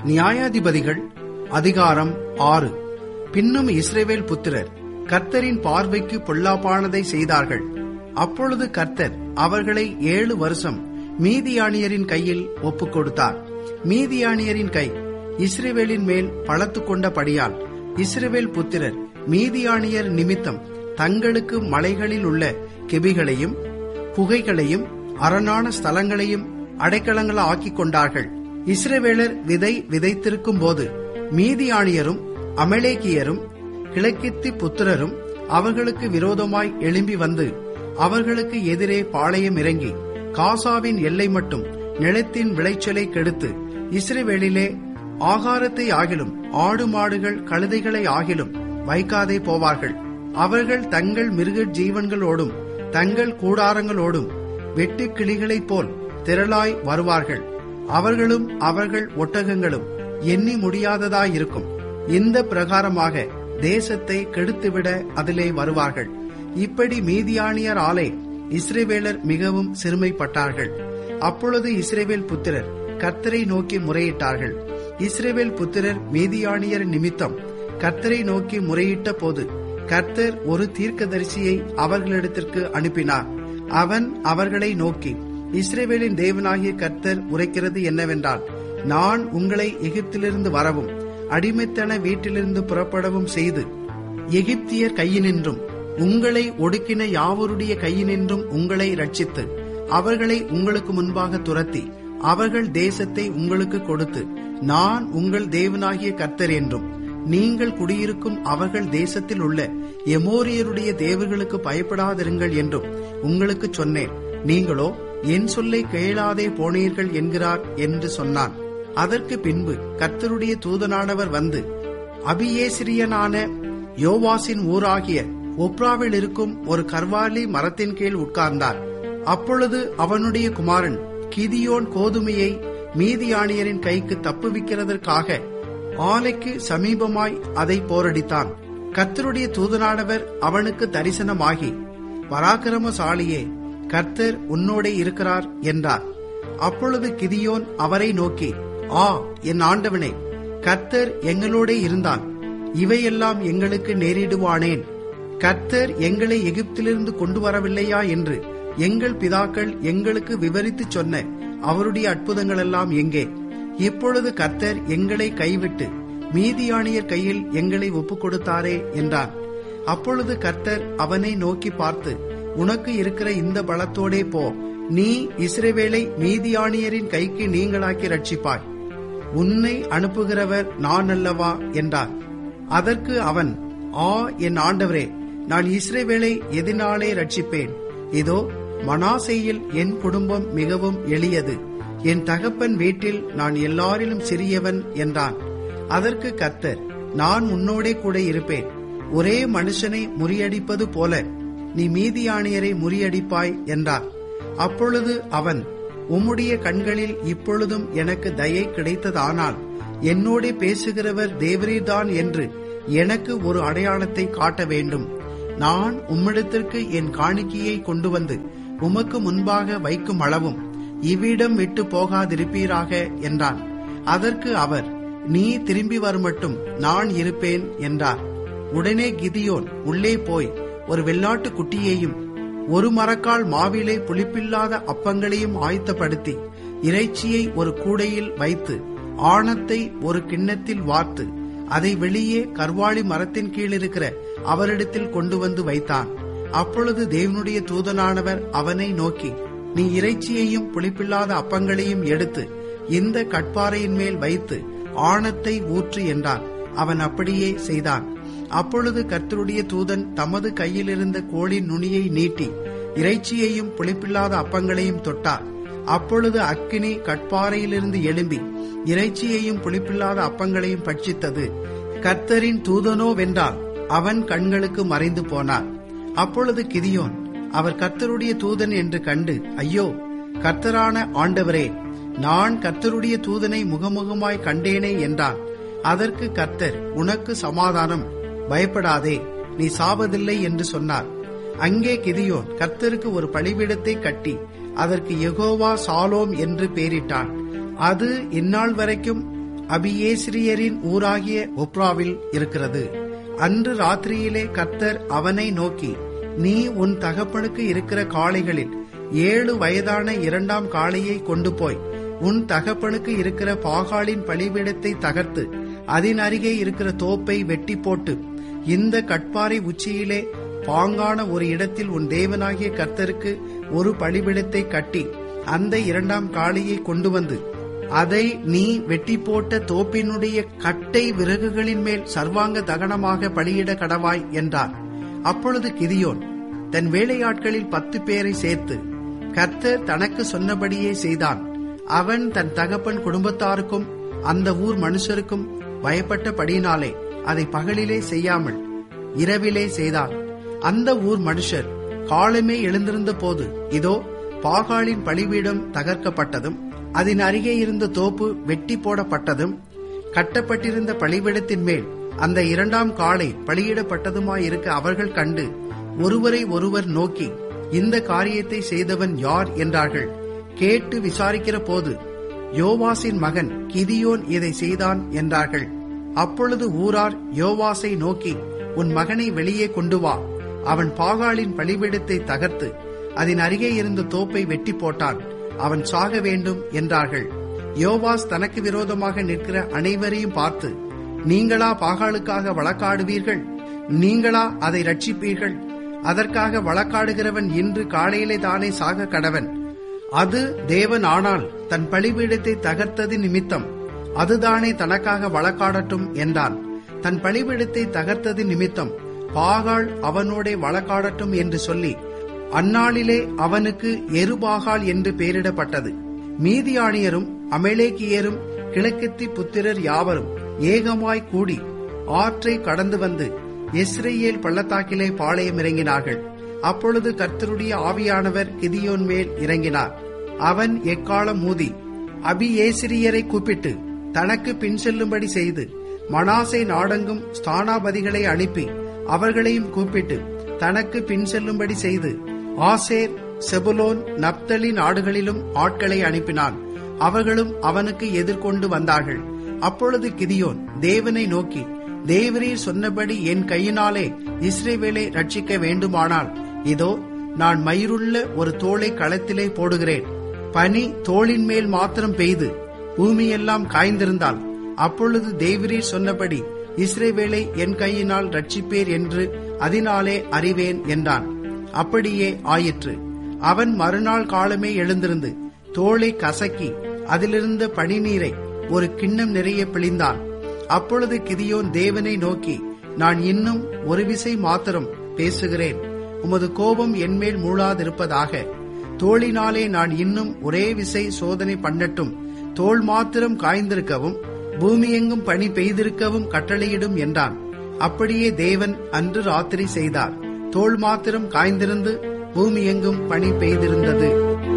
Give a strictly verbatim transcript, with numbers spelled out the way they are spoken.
நியாயாதிபதிகள் அதிகாரம் ஆறு. பின்னும் இஸ்ரவேல் புத்திரர் கர்த்தரின் பார்வைக்கு பொல்லாப்பானதை செய்தார்கள். அப்பொழுது கர்த்தர் அவர்களை ஏழு வருஷம் மீதியானியரின் கையில் ஒப்புக் கொடுத்தார். மீதியானியரின் கை இஸ்ரவேலின் மேல் பலத்து கொண்டபடியால் இஸ்ரவேல் புத்திரர் மீதியானியர் நிமித்தம் தங்களுக்கு மலைகளில் உள்ள கெபிகளையும் குகைகளையும் அரணான ஸ்தலங்களையும் அடைக்கலங்கள ஆக்கிக் கொண்டார்கள். இஸ்ரவேலர் விதை விதைத்திருக்கும் போது மீதியானியரும் அமலேக்கியரும் கிழக்கித்தி புத்திரரும் அவர்களுக்கு விரோதமாய் எழும்பி வந்து அவர்களுக்கு எதிரே பாளையம் இறங்கி காசாவின் எல்லை மட்டும் நிலத்தின் விளைச்சலை கெடுத்து இஸ்ரவேலிலே ஆகாரத்தை ஆகிலும் ஆடு மாடுகள் கழுதைகளை ஆகிலும் வைக்காதே போவார்கள். அவர்கள் தங்கள் மிருக ஜீவன்களோடும் தங்கள் கூடாரங்களோடும் வெட்டு கிளிகளைப் போல் திரளாய் வருவார்கள். அவர்களும் அவர்கள் ஒட்டகங்களும் எண்ணி முடியாததாயிருக்கும். இந்த பிரகாரமாக தேசத்தை கெடுத்துவிட அதிலே வருவார்கள். இப்படி மீதியானியர் ஆலே இஸ்ரவேலர் மிகவும் சிறுமைப்பட்டார்கள். அப்பொழுது இஸ்ரவேல் புத்திரர் கர்த்தரை நோக்கி முறையிட்டார்கள். இஸ்ரவேல் புத்திரர் மீதியானியர் நிமித்தம் கர்த்தரை நோக்கி முறையிட்ட போது கர்த்தர் ஒரு தீர்க்கதரிசியை அவர்களிடத்திற்கு அனுப்பினார். அவன் அவர்களை நோக்கி, இஸ்ரவேலின் தேவனாகிய கர்த்தர் உரைக்கிறது என்னவென்றால், நான் உங்களை எகிப்திலிருந்து வரவும் அடிமைத்தன வீட்டிலிருந்து புறப்படவும் செய்து எகிப்தியர் கையினின்றும் உங்களை ஒடுக்கின யாவருடைய கையினின்றும் உங்களை ரட்சித்து அவர்களை உங்களுக்கு முன்பாக துரத்தி அவர்கள் தேசத்தை உங்களுக்கு கொடுத்து நான் உங்கள் தேவனாகிய கர்த்தர் என்றும் நீங்கள் குடியிருக்கும் அவர்கள் தேசத்தில் உள்ள எமோரியருடைய தேவர்களுக்கு பயப்படாதிருங்கள் என்றும் உங்களுக்கு சொன்னேன். நீங்களோ என் சொல்லை கேளாதே போனீர்கள் என்கிறார் என்று சொன்னான். அதற்கு பின்பு கர்த்தருடைய தூதனானவர் வந்து அபியேசிரியனான யோவாசின் ஊராகிய ஒப்ராவில் இருக்கும் ஒரு கர்வாலி மரத்தின் கீழ் உட்கார்ந்தார். அப்பொழுது அவனுடைய குமாரன் கிதியோன் கோதுமையை மீதியானியரின் கைக்கு தப்புவிக்கிறதற்காக ஆலைக்கு சமீபமாய் அதை போரடித்தான். கர்த்தருடைய தூதனானவர் அவனுக்கு தரிசனமாகி, பராக்கிரமசாலியே, கர்த்தர் உன்னோடே இருக்கிறார் என்றார். அப்பொழுது கிதியோன் அவரை நோக்கி, ஆ என் ஆண்டவனே, கர்த்தர் எங்களோடே இருந்தால் இவையெல்லாம் எங்களுக்கு நேரிடுவானேன்? கர்த்தர் எங்களை எகிப்திலிருந்து கொண்டு வரவில்லையா என்று எங்கள் பிதாக்கள் எங்களுக்கு விவரித்து சொன்ன அவருடைய அற்புதங்களெல்லாம் எங்கே? இப்பொழுது கர்த்தர் எங்களை கைவிட்டு மீதியானியர் கையில் எங்களை ஒப்புக் கொடுத்தாரே என்றான். அப்பொழுது கர்த்தர் அவனை நோக்கி பார்த்து, உனக்கு இருக்கிற இந்த பலத்தோடே போ, நீ இஸ்ரவேலை மீதியானியரின் கைக்கு நீங்களாக்கி ரட்சிப்பாய். உன்னை அனுப்புகிறவர் நான் அல்லவா என்றார். அதற்கு அவன், ஆ என் ஆண்டவரே, நான் இஸ்ரவேலை எதினாலே ரட்சிப்பேன்? இதோ மனாசேயில் என் குடும்பம் மிகவும் எளியது, என் தகப்பன் வீட்டில் நான் எல்லாரிலும் சிறியவன் என்றான். அதற்கு கர்த்தர், நான் உன்னோடே கூட இருப்பேன். ஒரே மனுஷனை முறியடிப்பது போல நீ மீதியானியரை முறியடிப்பாய் என்றார். அப்பொழுது அவன், உம்முடைய கண்களில் இப்பொழுதும் எனக்கு தயை கிடைத்ததானால் என்னோடே பேசுகிறவர் தேவரீர்தான் என்று எனக்கு ஒரு அடையாளத்தை காட்ட வேண்டும். நான் உம்மிடத்திற்கு என் காணிக்கையை கொண்டு வந்து உமக்கு முன்பாக வைக்கும் அளவும் இவ்விடம் விட்டு போகாதிருப்பீராக என்றான். அதற்கு அவர், நீ திரும்பி வருமட்டும் நான் இருப்பேன் என்றார். உடனே கிதியோன் உள்ளே போய் ஒரு வெள்ளாட்டு குட்டியையும் ஒரு மரக்கால் மாவிலே புளிப்பில்லாத அப்பங்களையும் ஆயத்தப்படுத்தி இறைச்சியை ஒரு கூடையில் வைத்து ஆணத்தை ஒரு கிண்ணத்தில் வார்த்து அதை வெளியே கர்வாலி மரத்தின் கீழ் இருக்கிற அவரிடத்தில் கொண்டு வந்து வைத்தான். அப்பொழுது தேவனுடைய தூதனானவர் அவனை நோக்கி, நீ இறைச்சியையும் புளிப்பில்லாத அப்பங்களையும் எடுத்து இந்த கட்பாறையின் மேல் வைத்து ஆணத்தை ஊற்று என்றான். அவன் அப்படியே செய்தான். அப்பொழுது கர்த்தருடைய தூதன் தமது கையிலிருந்த கோலின் நுனியை நீட்டி இறைச்சியையும் புளிப்பில்லாத அப்பங்களையும் தொட்டார். அப்பொழுது அக்கினி கட்பாறையிலிருந்து எழும்பி இறைச்சியையும் புளிப்பில்லாத அப்பங்களையும் பட்சித்தது. கர்த்தரின் தூதனோ வென்றால் அவன் கண்களுக்கு மறைந்து போனார். அப்பொழுது கிதியோன் அவர் கர்த்தருடைய தூதன் என்று கண்டு, ஐயோ கர்த்தரான ஆண்டவரே, நான் கர்த்தருடைய தூதனை முகமுகமாய் கண்டேனே என்றான். அதற்கு கர்த்தர், உனக்கு சமாதானம், பயப்படாதே, நீ சாவதில்லை என்று சொன்னார். அங்கே கிதியோன் கர்த்தருக்கு ஒரு பலிபீடத்தை கட்டி அதற்கு யெகோவா சாலோம் என்று பெயரிட்டான். அது இந்நாள் வரைக்கும் அபியேஸ்ரியரின் ஊராகிய ஒப்ராவில் இருக்கிறது. அன்று ராத்திரியிலே கர்த்தர் அவனை நோக்கி, நீ உன் தகப்பனுக்கு இருக்கிற காளைகளில் ஏழு வயதான இரண்டாம் காளையை கொண்டு போய் உன் தகப்பனுக்கு இருக்கிற பாகாலின் பலிபீடத்தை தகர்த்து அதன் அருகே இருக்கிற தோப்பை வெட்டி போட்டு இந்த கட்பாறை உச்சியிலே பாங்கான ஒரு இடத்தில் உன் தேவனாகிய கர்த்தருக்கு ஒரு பலிபீடத்தை கட்டி அந்த இரண்டாம் காளையை கொண்டு வந்து அதை நீ வெட்டி போட்ட தோப்பினுடைய கட்டை விறகுகளின் மேல் சர்வாங்க தகனமாக பலியிட கடவாய் என்றார். அப்பொழுது கிதியோன் தன் வேலையாட்களில் பத்து பேரை சேர்த்து கர்த்தர் தனக்கு சொன்னபடியே செய்தான். அவன் தன் தகப்பன் குடும்பத்தாருக்கும் அந்த ஊர் மனுஷருக்கும் பயப்பட்டபடியினாலே அதை பகலிலே செய்யாமல் இரவிலே செய்தான். அந்த ஊர் மனுஷர் காலமே எழுந்திருந்த போது இதோ பாகாலின் பலிபீடம் தகர்க்கப்பட்டதும் அதன் அருகே இருந்த தோப்பு வெட்டி போடப்பட்டதும் கட்டப்பட்டிருந்த பலிபீடத்தின் மேல் அந்த இரண்டாம் காளை பலியிடப்பட்டதுமாயிருக்க அவர்கள் கண்டு ஒருவரை ஒருவர் நோக்கி, இந்த காரியத்தை செய்தவன் யார் என்றார்கள். கேட்டு விசாரிக்கிற போது யோவாசின் மகன் கிதியோன் இதை செய்தான் என்றார்கள். அப்பொழுது ஊரார் யோவாசை நோக்கி, உன் மகனை வெளியே கொண்டு வா, அவன் பாகாலின் பலிபீடத்தை தகர்த்து அதன் அருகே இருந்த தோப்பை வெட்டி போட்டான், அவன் சாக வேண்டும் என்றார்கள். யோவாஸ் தனக்கு விரோதமாக நிற்கிற அனைவரையும் பார்த்து, நீங்களா பாகாலுக்காக வழக்காடுவீர்கள்? நீங்களா அதை ரட்சிப்பீர்கள்? அதற்காக வழக்காடுகிறவன் இன்று காலையிலே தானே சாக கடவன். அது தேவன் ஆனால் தன் பலிபீடத்தை தகர்த்தது நிமித்தம் அதுதானே தனக்காக வழக்காடட்டும் என்றான். தன் பலிபீடத்தை தகர்த்தது நிமித்தம் பாகால் அவனோடே வழக்காடட்டும் என்று சொல்லி அந்நாளிலே அவனுக்கு எருபாகால் என்று பெயரிடப்பட்டது. மீதியானியரும் அமலேக்கியரும் கிழக்கத்தி புத்திரர் யாவரும் ஏகமாய் கூடி ஆற்றை கடந்து வந்து இஸ்ரேல் பள்ளத்தாக்கிலே பாளையம் இறங்கினார்கள். அப்பொழுது கர்த்தருடைய ஆவியானவர் கிதியோன் மேல் இறங்கினார். அவன் எக்காலம் ஊதி அபியேசிரியரை கூப்பிட்டு தனக்கு பின் செல்லும்படி செய்து மனாசே நாடெங்கும் ஸ்தானாபதிகளை அனுப்பி அவர்களையும் கூப்பிட்டு தனக்கு பின் செல்லும்படி செய்து ஆசேர், செபுலோன், நப்தலி நாடுகளிலும் ஆட்களை அனுப்பினான். அவர்களும் அவனுக்கு எதிர்கொண்டு வந்தார்கள். அப்பொழுது கிதியோன் தேவனை நோக்கி, தேவரீர் சொன்னபடி என் கையினாலே இஸ்ரவேலை ரட்சிக்க வேண்டுமானால் இதோ நான் மயிருள்ள ஒரு தோளை களத்திலே போடுகிறேன். பனி தோளின் மேல் மாத்திரம் பெய்து பூமியெல்லாம் காய்ந்திருந்தால் அப்பொழுது தேவரீர் சொன்னபடி இஸ்ரவேலை என் கையினால் ரட்சிப்பேர் என்று அதனாலே அறிவேன் என்றான். அப்படியே ஆயிற்று. அவன் மறுநாள் காலமே எழுந்திருந்து தோளை கசக்கி அதிலிருந்த பனிநீரை ஒரு கிண்ணம் நிறைய பிழிந்தான். அப்பொழுது கிதியோன் தேவனை நோக்கி, நான் இன்னும் ஒரு விசை மாத்திரம் பேசுகிறேன், உமது கோபம் என்மேல் மூளாதிருப்பதாக. தோளினாலே நான் இன்னும் ஒரே விசை சோதனை பண்ணட்டும், தோள் மாத்திரம் காய்ந்திருக்கவும் பூமியெங்கும் பனி பெய்திருக்கவும் கட்டளையிடும் என்றான். அப்படியே தேவன் அன்று ராத்திரி செய்தார். தோள் மாத்திரம் காய்ந்திருந்து பூமியெங்கும் பனி பெய்திருந்தது.